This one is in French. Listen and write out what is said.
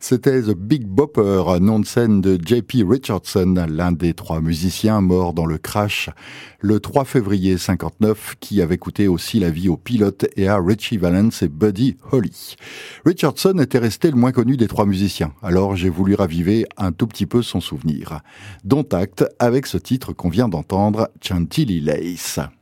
C'était The Big Bopper, nom de scène de J.P. Richardson, l'un des 3 musiciens morts dans le crash le 3 février 59, qui avait coûté aussi la vie aux pilotes et à Ritchie Valens et Buddy Holly. Richardson était resté le moins connu des 3 musiciens, alors j'ai voulu raviver un tout petit peu son souvenir. Dont acte avec ce titre qu'on vient d'entendre, Chantilly Lace.